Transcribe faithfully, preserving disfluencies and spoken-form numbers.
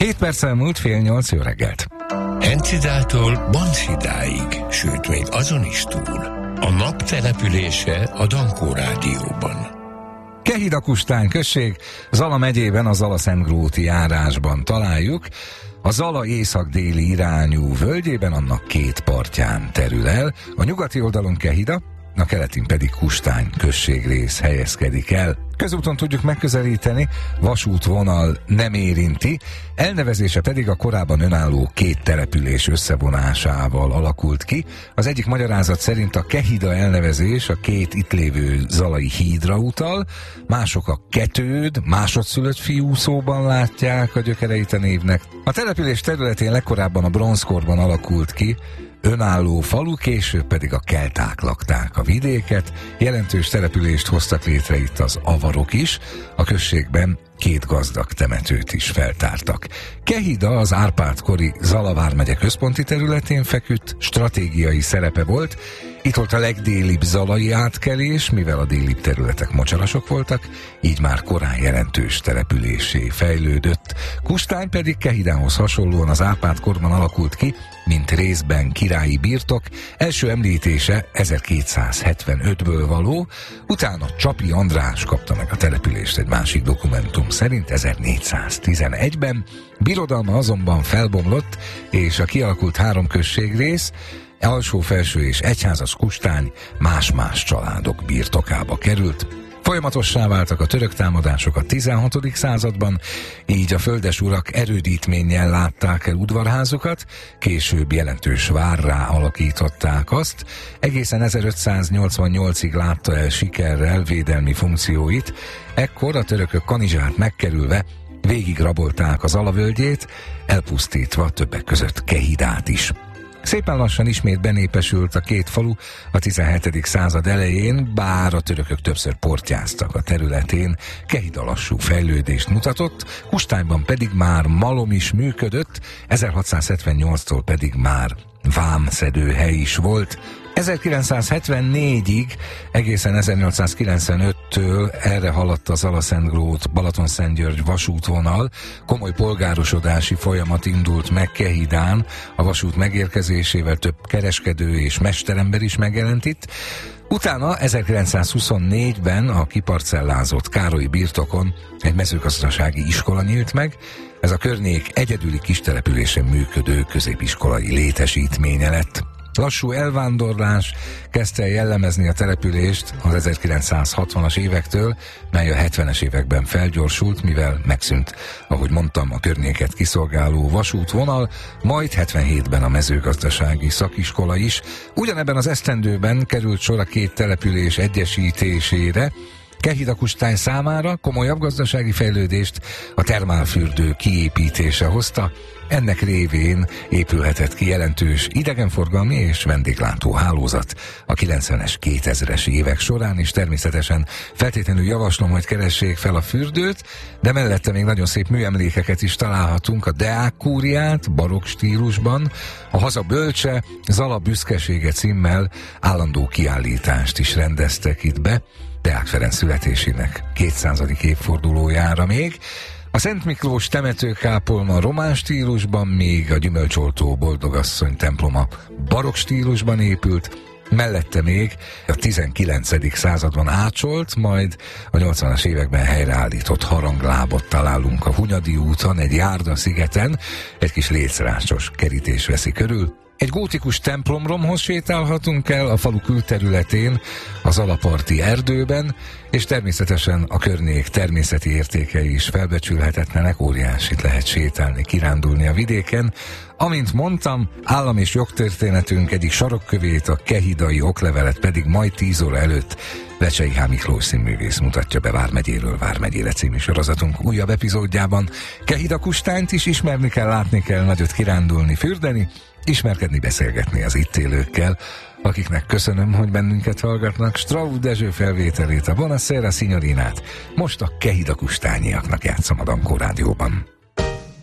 hét perccel múlt fél nyolc, jó reggelt. Encidától Banszidáig, sőt még azon is túl. A nap települése a Dankó Rádióban. Kehida-Kustán község, Zala megyében, a Zala-Szentgróti járásban találjuk. A Zala észak-déli irányú völgyében, annak két partján terül el. A nyugati oldalon Kehida, a keletin pedig Kustány községrész helyezkedik el. Közúton tudjuk megközelíteni, vasútvonal nem érinti, elnevezése pedig a korábban önálló két település összevonásával alakult ki. Az egyik magyarázat szerint a Kehida elnevezés a két itt lévő zalai hídra utal, mások a Ketőd, másodszülött fiú szóban látják a gyökereit a névnek. A település területén legkorábban a bronzkorban alakult ki önálló falu, később pedig a kelták lakták a vidéket, jelentős települést hoztak létre itt az avarok is, a községben két gazdag temetőt is feltártak. Kehida az Árpád-kori Zala vármegye központi területén feküdt, stratégiai szerepe volt, itt volt a legdélibb zalai átkelés, mivel a délibb területek mocsarasok voltak, így már korán jelentős településé fejlődött. Kustány pedig Kehidához hasonlóan az Árpád-korban alakult ki, mint részben királyi birtok, első említése ezerkétszázhetvenötből való, utána Csapi András kapta meg a települést egy másik dokumentum szerint ezernégyszáztizenegyben, birodalma azonban felbomlott, és a kialakult három községrész, alsó, felső és egyházas Kustány más-más családok birtokába került. Folyamatossá váltak a török támadások a tizenhatodik században, így a földesurak erődítménnyel látták el udvarházukat, később jelentős várrá alakították azt, egészen ezerötszáznyolcvannyolcig látta el sikerrel védelmi funkcióit, ekkor a törökök Kanizsát megkerülve végig rabolták az Alavölgyét, elpusztítva többek között Kehidát is. Szépen lassan ismét benépesült a két falu a tizenhetedik század elején, bár a törökök többször portyáztak a területén, Kehida lassú fejlődést mutatott, Kustányban pedig már malom is működött, ezerhatszázhetvennyolctól pedig már vámszedőhely is volt. ezerkilencszázhetvennégyig, egészen ezernyolcszázkilencvenöttől erre haladt a Zala-Szentgrót Balatonszentgyörgy vasútvonal, komoly polgárosodási folyamat indult meg Kehidán, a vasút megérkezésével több kereskedő és mesterember is megjelent itt. Utána ezerkilencszázhuszonnégyben a kiparcellázott Károlyi birtokon egy mezőgazdasági iskola nyílt meg, ez a környék egyedüli kistelepülésen működő középiskolai létesítménye lett. Lassú elvándorlás kezdte jellemezni a települést az ezerkilencszázhatvanas évektől, mely a hetvenes években felgyorsult, mivel megszűnt, ahogy mondtam, a környéket kiszolgáló vasútvonal, majd hetvenhétben a mezőgazdasági szakiskola is. Ugyanebben az esztendőben került sor a két település egyesítésére. Kehida-Kustány számára komolyabb gazdasági fejlődést a termálfürdő kiépítése hozta, ennek révén épülhetett ki jelentős idegenforgalmi és vendéglátó hálózat a kilencvenes, kétezres évek során, és természetesen feltétlenül javaslom, hogy keressék fel a fürdőt, de mellette még nagyon szép műemlékeket is találhatunk, a Deák kúriát barokk stílusban, a Haza bölcse Zala büszkesége címmel állandó kiállítást is rendeztek itt be, Deák Ferenc születésének kétszázadik évfordulójára még. A Szent Miklós temetőkápolna román stílusban, még a Gyümölcsoltó Boldogasszony temploma barokk stílusban épült, mellette még a tizenkilencedik században ácsolt, majd a nyolcvanas években helyreállított haranglábot találunk a Hunyadi úton, egy Járda-szigeten, egy kis lécrácsos kerítés veszi körül. Egy gótikus templomromhoz sétálhatunk el a falu külterületén, az alaparti erdőben, és természetesen a környék természeti értékei is felbecsülhetetlenek, óriásit lehet sétálni, kirándulni a vidéken. Amint mondtam, állam és jogtörténetünk egyik sarokkövét, a kehidai oklevelet pedig majd tíz óra előtt Vecsei H. Miklós színművész mutatja be Vármegyéről Vármegyére című sorozatunk újabb epizódjában. Kehida-Kustányt is ismerni kell, látni kell, nagyot kirándulni, fürdeni, ismerkedni, beszélgetni az itt élőkkel, akiknek köszönöm, hogy bennünket hallgatnak. Straub Dezső felvételét, a Buonasera Signorinát most a Kehida-Kustányiaknak játszom a Dankó Rádióban.